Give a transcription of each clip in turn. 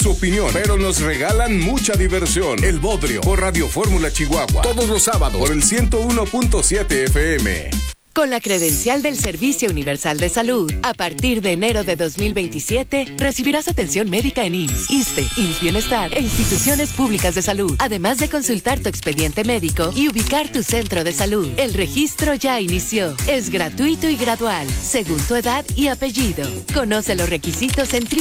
su opinión, pero nos regalan mucha diversión. El Bodrio, por Radio Fórmula Chihuahua, todos los sábados, por el 101.7 FM. Con la credencial del Servicio Universal de Salud, a partir de enero de 2027, recibirás atención médica en IMSS, ISSSTE, IMSS Bienestar e instituciones públicas de salud, además de consultar tu expediente médico y ubicar tu centro de salud. El registro ya inició. Es gratuito y gradual, según tu edad y apellido. Conoce los requisitos en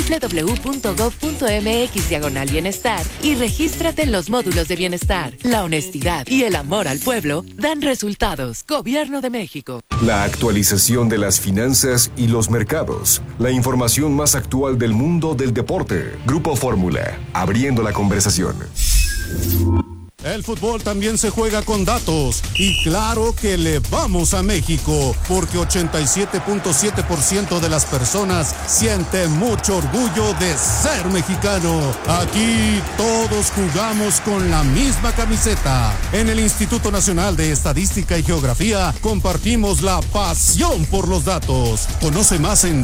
www.gov.mx/bienestar y regístrate en los módulos de bienestar. La honestidad y el amor al pueblo dan resultados. Gobierno de México. La actualización de las finanzas y los mercados. La información más actual del mundo del deporte. Grupo Fórmula, abriendo la conversación. El fútbol también se juega con datos y claro que le vamos a México porque 87.7% de las personas sienten mucho orgullo de ser mexicano. Aquí todos jugamos con la misma camiseta. En el Instituto Nacional de Estadística y Geografía compartimos la pasión por los datos. Conoce más en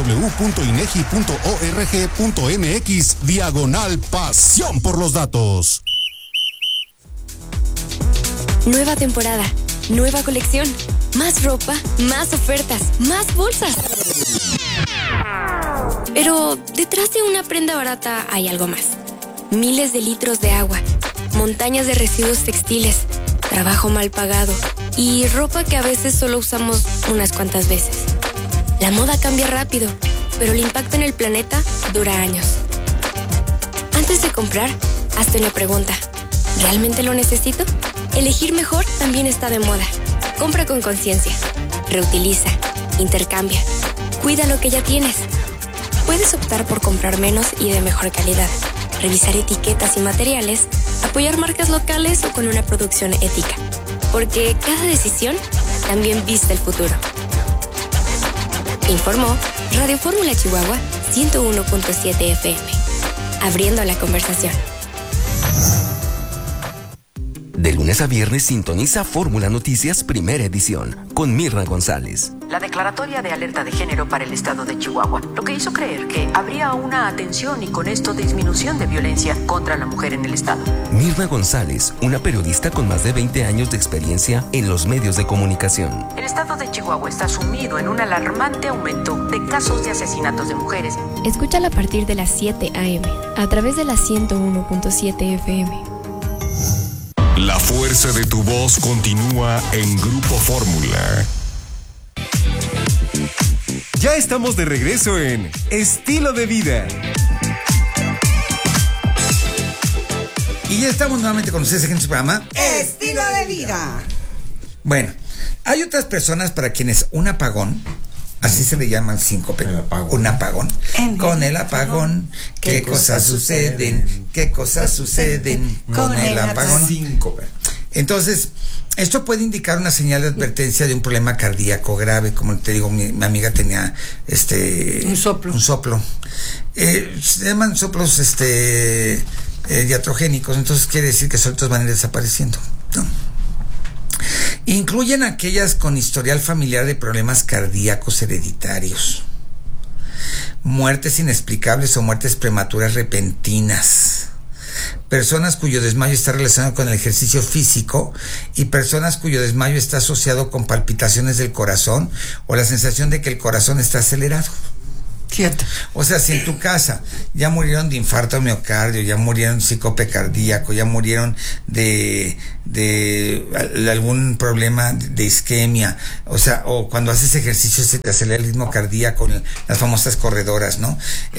www.inegi.org.mx/pasión por los datos. Nueva temporada, nueva colección, más ropa, más ofertas, más bolsas. Pero detrás de una prenda barata hay algo más. Miles de litros de agua, montañas de residuos textiles, trabajo mal pagado y ropa que a veces solo usamos unas cuantas veces. La moda cambia rápido, pero el impacto en el planeta dura años. Antes de comprar, hazte una pregunta. ¿Realmente lo necesito? Elegir mejor también está de moda. Compra con conciencia. Reutiliza. Intercambia. Cuida lo que ya tienes. Puedes optar por comprar menos y de mejor calidad. Revisar etiquetas y materiales. Apoyar marcas locales o con una producción ética. Porque cada decisión también viste el futuro. Informó Radio Fórmula Chihuahua 101.7 FM. Abriendo la conversación. De lunes a viernes sintoniza Fórmula Noticias Primera Edición con Mirna González. La declaratoria de alerta de género para el estado de Chihuahua, lo que hizo creer que habría una atención y con esto disminución de violencia contra la mujer en el estado. Mirna González, una periodista con más de 20 años de experiencia en los medios de comunicación. El estado de Chihuahua está sumido en un alarmante aumento de casos de asesinatos de mujeres. Escúchala a partir de las 7 a.m. a través de la 101.7 FM. La fuerza de tu voz continúa en Grupo Fórmula. Ya estamos de regreso en Estilo de Vida. Y ya estamos nuevamente con ustedes aquí en su programa Estilo de Vida. Bueno, hay otras personas para quienes un apagón, así se le llama el síncope, un apagón. Con el apagón, ¿qué cosas suceden? ¿Qué cosas suceden con el apagón? Síncope. Entonces, esto puede indicar una señal de advertencia de un problema cardíaco grave. Como te digo, mi amiga tenía un soplo. Se llaman soplos diatrogénicos, entonces quiere decir que solitos van a ir desapareciendo, ¿no? Incluyen aquellas con historial familiar de problemas cardíacos hereditarios, muertes inexplicables o muertes prematuras repentinas, personas cuyo desmayo está relacionado con el ejercicio físico y personas cuyo desmayo está asociado con palpitaciones del corazón o la sensación de que el corazón está acelerado. Cierto. O sea, si en tu casa ya murieron de infarto al miocardio, ya murieron de síncope cardíaco, ya murieron de algún problema de isquemia, o sea, o cuando haces ejercicio se te acelera el ritmo cardíaco, las famosas corredoras, ¿no?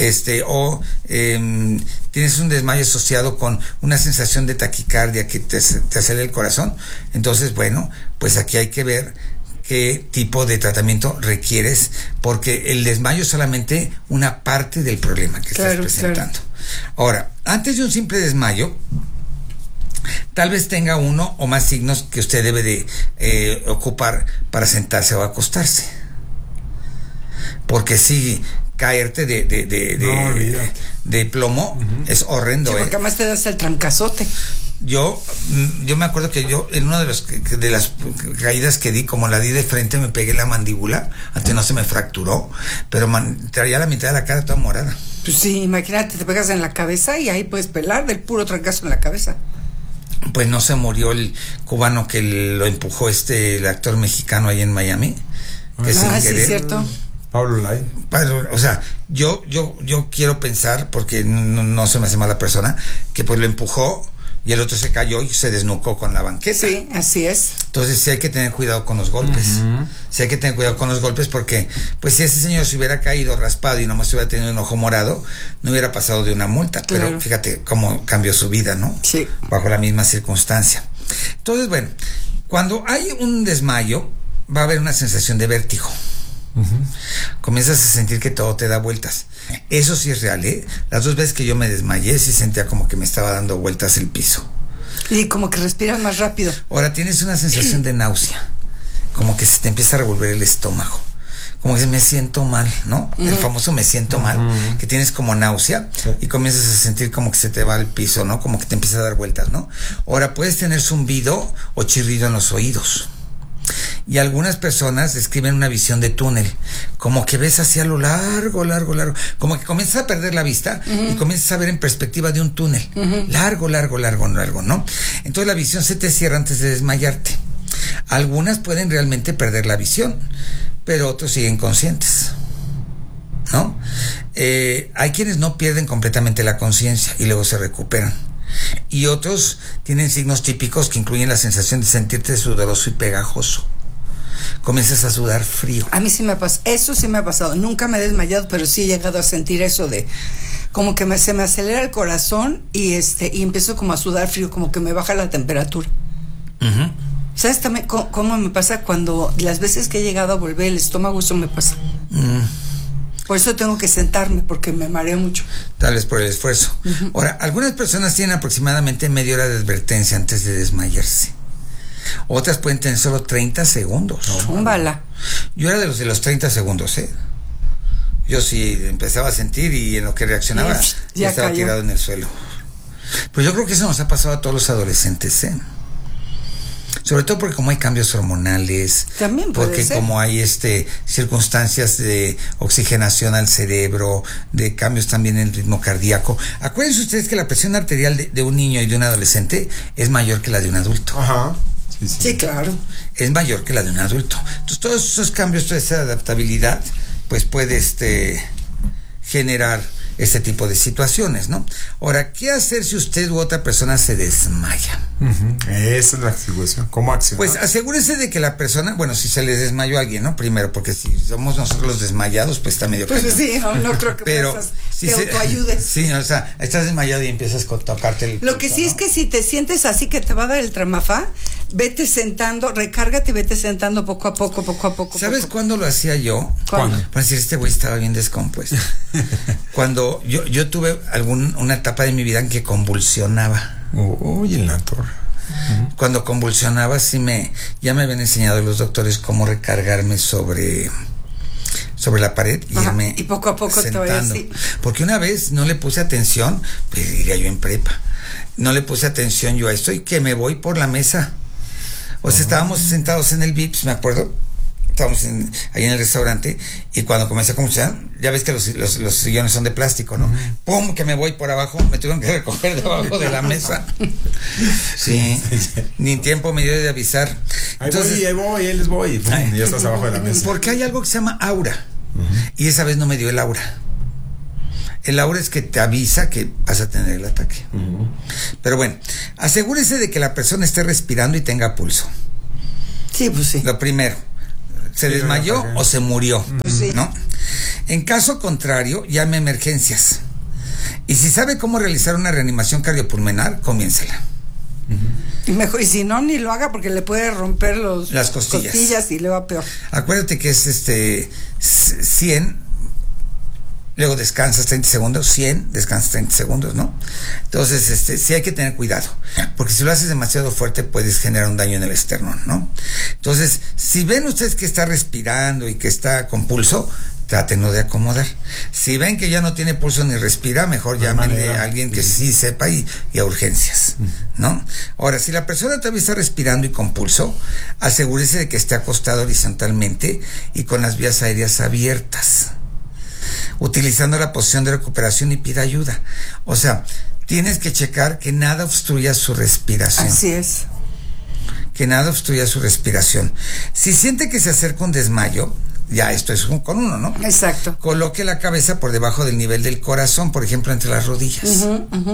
Tienes un desmayo asociado con una sensación de taquicardia que te acelera el corazón. Entonces, bueno, pues aquí hay que ver qué tipo de tratamiento requieres, porque el desmayo es solamente una parte del problema que estás presentando. Ahora, antes de un simple desmayo, tal vez tenga uno o más signos que usted debe de ocupar para sentarse o acostarse. Porque si caerte de plomo es horrendo. Sí, porque además te das el trancazote. yo me acuerdo que yo en una de las caídas que di, como la di de frente, me pegué la mandíbula, antes no se me fracturó, pero traía la mitad de la cara toda morada. Pues sí, imagínate, te pegas en la cabeza y ahí puedes pelar del puro trancazo en la cabeza. Pues no se murió el cubano que lo empujó el actor mexicano ahí en Miami, que sin querer, sí, cierto. Pablo Lai. O sea, yo quiero pensar, porque no se me hace mala persona, que pues lo empujó y el otro se cayó y se desnucó con la banqueta. Sí, así es. Entonces sí hay que tener cuidado con los golpes. Sí hay que tener cuidado con los golpes, porque pues si ese señor se hubiera caído raspado y nomás hubiera tenido un ojo morado, no hubiera pasado de una multa. Claro. Pero fíjate cómo cambió su vida, ¿no? Sí. Bajo la misma circunstancia. Entonces, bueno, cuando hay un desmayo, va a haber una sensación de vértigo. Comienzas a sentir que todo te da vueltas. Eso sí es real, ¿eh? Las 2 veces que yo me desmayé, sí sentía como que me estaba dando vueltas el piso. Y como que respiras más rápido. Ahora tienes una sensación de náusea, como que se te empieza a revolver el estómago, como que me siento mal, ¿no? El famoso me siento mal, que tienes como náusea y comienzas a sentir como que se te va al piso, ¿no? Como que te empieza a dar vueltas, ¿no? Ahora puedes tener zumbido o chirrido en los oídos. Y algunas personas describen una visión de túnel, como que ves hacia lo largo, como que comienzas a perder la vista y comienzas a ver en perspectiva de un túnel, largo, ¿no? Entonces la visión se te cierra antes de desmayarte. Algunas pueden realmente perder la visión, pero otros siguen conscientes, ¿no? Hay quienes no pierden completamente la conciencia y luego se recuperan. Y otros tienen signos típicos que incluyen la sensación de sentirte sudoroso y pegajoso. Comienzas a sudar frío. A mí sí me pasa, eso sí me ha pasado. Nunca me he desmayado, pero sí he llegado a sentir eso de como que se me acelera el corazón y empiezo como a sudar frío, como que me baja la temperatura. ¿Sabes también cómo me pasa cuando las veces que he llegado a volver el estómago? Eso me pasa. Por eso tengo que sentarme, porque me mareo mucho. Tal vez por el esfuerzo. Ahora, algunas personas tienen aproximadamente media hora de advertencia antes de desmayarse. Otras pueden tener solo 30 segundos. Bala. Yo era de los 30 segundos, ¿eh? Yo sí empezaba a sentir y en lo que reaccionaba ya estaba tirado en el suelo. Pues yo creo que eso nos ha pasado a todos los adolescentes, ¿eh? Sobre todo porque como hay cambios hormonales, también puede porque ser. Como hay circunstancias de oxigenación al cerebro, de cambios también en el ritmo cardíaco. Acuérdense ustedes que la presión arterial de un niño y de un adolescente es mayor que la de un adulto. Ajá. Sí, claro. Es mayor que la de un adulto. Entonces todos esos cambios, toda esa adaptabilidad, pues puede generar este tipo de situaciones, ¿no? Ahora, ¿qué hacer si usted u otra persona se desmaya? Esa es la situación. ¿Cómo accionar? Pues asegúrese de que la persona, bueno, si se le desmayó a alguien, ¿no? Primero, porque si somos nosotros los desmayados, pues está medio... Pues sí, no creo que te autoayudes. Sí, o sea, estás desmayado y empiezas a tocarte el... Lo que sí, ¿no? Es que si te sientes así que te va a dar el tramafá, vete sentando, recárgate y vete sentando poco a poco. ¿Sabes cuándo lo hacía yo? ¿Cuándo? Para decir, este güey estaba bien descompuesto. Cuando yo tuve una etapa de mi vida en que convulsionaba. Uy, en la torre. Cuando convulsionaba ya me habían enseñado los doctores cómo recargarme sobre la pared y poco a poco sentando. Te vayas así. Porque una vez no le puse atención, pues diría yo en prepa, no le puse atención yo a esto y que me voy por la mesa. O sea, estábamos sentados en el Vips, me acuerdo. Estábamos ahí en el restaurante y cuando comencé a convulsionar, ya ves que los sillones son de plástico, ¿no? ¡Pum! Que me voy por abajo, me tuvieron que recoger debajo de la mesa. Sí, ni tiempo me dio de avisar. Entonces, ahí les voy. Y ya estás abajo de la mesa. Porque hay algo que se llama aura. Y esa vez no me dio el aura. El aura es que te avisa que vas a tener el ataque. Pero bueno, asegúrese de que la persona esté respirando y tenga pulso. Sí, pues sí. Lo primero. ¿Se desmayó o se murió? Sí. ¿No? En caso contrario, llame a emergencias. Y si sabe cómo realizar una reanimación cardiopulmonar, comiéncela. Mejor, y si no, ni lo haga porque le puede romper las costillas y le va peor. Acuérdate que es 100, luego descansas 30 segundos, 100, descansas 30 segundos, ¿no? Entonces, sí hay que tener cuidado, porque si lo haces demasiado fuerte puedes generar un daño en el esternón, ¿no? Entonces, si ven ustedes que está respirando y que está con pulso, trátenlo de acomodar. Si ven que ya no tiene pulso ni respira, mejor llámenle a alguien que sí sepa y a urgencias, ¿no? Ahora, si la persona todavía está respirando y con pulso, asegúrese de que esté acostado horizontalmente y con las vías aéreas abiertas, utilizando la posición de recuperación, y pida ayuda. O sea, tienes que checar que nada obstruya su respiración. Así es. Que nada obstruya su respiración. Si siente que se acerca un desmayo, ya esto es con uno, ¿no? Exacto. Coloque la cabeza por debajo del nivel del corazón, por ejemplo, entre las rodillas.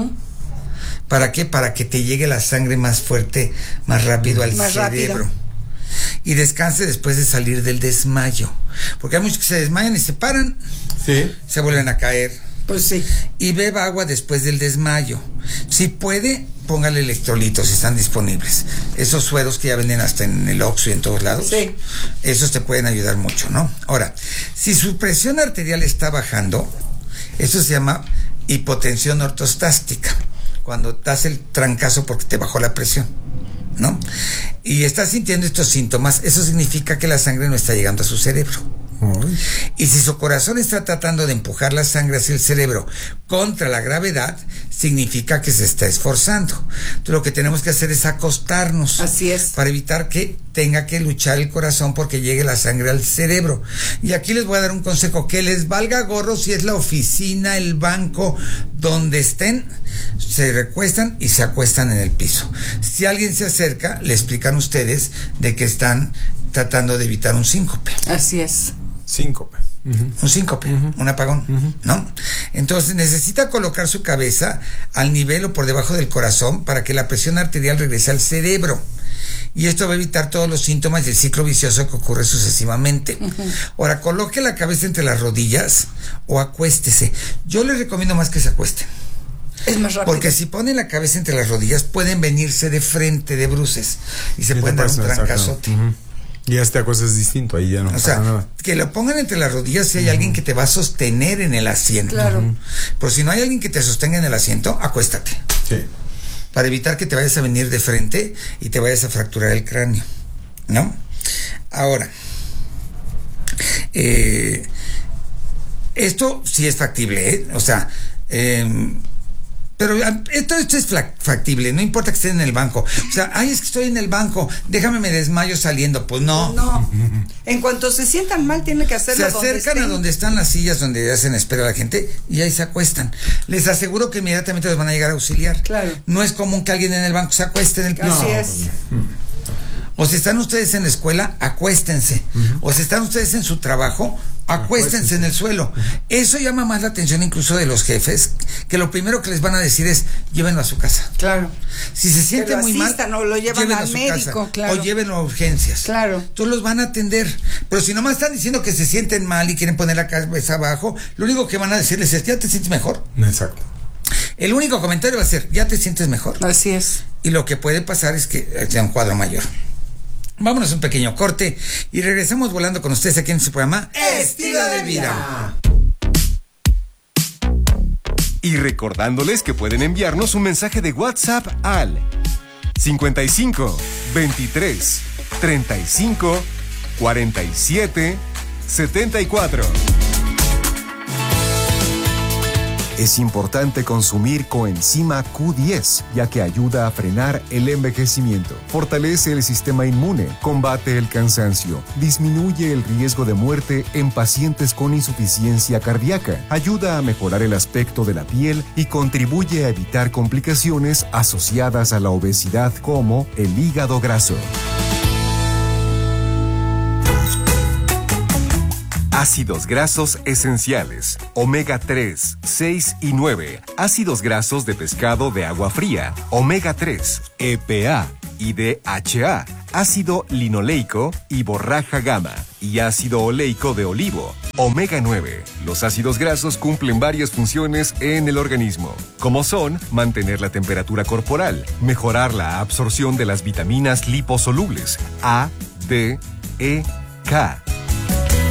¿Para qué? Para que te llegue la sangre más fuerte, más rápido al cerebro. Y descanse después de salir del desmayo. Porque hay muchos que se desmayan y se paran. Sí. Se vuelven a caer. Pues sí. Y beba agua después del desmayo. Si puede, póngale electrolitos si están disponibles. Esos sueros que ya venden hasta en el Oxxo y en todos lados. Sí. Esos te pueden ayudar mucho, ¿no? Ahora, si su presión arterial está bajando, eso se llama hipotensión ortostástica. Cuando das el trancazo porque te bajó la presión, ¿no? Y estás sintiendo estos síntomas, eso significa que la sangre no está llegando a su cerebro. Y si su corazón está tratando de empujar la sangre hacia el cerebro contra la gravedad, significa que se está esforzando. Entonces, lo que tenemos que hacer es acostarnos. Así es. Para evitar que tenga que luchar el corazón porque llegue la sangre al cerebro. Y aquí les voy a dar un consejo: que les valga gorro si es la oficina, el banco, donde estén, se recuestan y se acuestan en el piso. Si alguien se acerca, le explican ustedes de que están tratando de evitar un síncope. Así es. Síncope. Un síncope, un apagón, ¿no? Entonces necesita colocar su cabeza al nivel o por debajo del corazón para que la presión arterial regrese al cerebro. Y esto va a evitar todos los síntomas y el ciclo vicioso que ocurre sucesivamente. Ahora, coloque la cabeza entre las rodillas o acuéstese. Yo les recomiendo más que se acuesten. Es más rápido. Porque si ponen la cabeza entre las rodillas, pueden venirse de frente, de bruces, y se pueden dar un trancazote. Y esta cosa es distinto, ahí ya no pasa nada. Que lo pongan entre las rodillas si hay alguien que te va a sostener en el asiento. Claro. Pero si no hay alguien que te sostenga en el asiento, acuéstate. Sí. Para evitar que te vayas a venir de frente y te vayas a fracturar el cráneo, ¿no? Ahora, esto sí es factible, ¿eh? O sea, pero esto es factible, no importa que estén en el banco. O sea, es que estoy en el banco, déjame me desmayo saliendo. Pues no. No. En cuanto se sientan mal, tienen que hacerlo. Se acercan a donde están las sillas donde hacen espera a la gente y ahí se acuestan. Les aseguro que inmediatamente los van a llegar a auxiliar. Claro. No es común que alguien en el banco se acueste en el piso. Así es. O si están ustedes en la escuela, acuéstense. O si están ustedes en su trabajo, acuéstense en el suelo. Eso llama más la atención incluso de los jefes, que lo primero que les van a decir es: llévenlo a su casa. Claro. Si se siente muy mal, o lo llevan llévenlo al a su médico, casa, claro. o llévenlo a urgencias. Claro. Entonces los van a atender. Pero si nomás están diciendo que se sienten mal y quieren poner la cabeza abajo, lo único que van a decirles es: ¿ya te sientes mejor? Exacto. El único comentario va a ser: ¿ya te sientes mejor? Así es. Y lo que puede pasar es que sea un cuadro mayor. Vámonos a un pequeño corte y regresamos volando con ustedes aquí en su programa Estilo de Vida. Y recordándoles que pueden enviarnos un mensaje de WhatsApp al 55 23 35 47 74. Es importante consumir coenzima Q10, ya que ayuda a frenar el envejecimiento, fortalece el sistema inmune, combate el cansancio, disminuye el riesgo de muerte en pacientes con insuficiencia cardíaca, ayuda a mejorar el aspecto de la piel y contribuye a evitar complicaciones asociadas a la obesidad como el hígado graso. Ácidos grasos esenciales, omega 3, 6 y 9, ácidos grasos de pescado de agua fría, omega 3, EPA y DHA, ácido linoleico y borraja gamma, y ácido oleico de olivo, omega 9. Los ácidos grasos cumplen varias funciones en el organismo, como son mantener la temperatura corporal, mejorar la absorción de las vitaminas liposolubles A, D, E, K,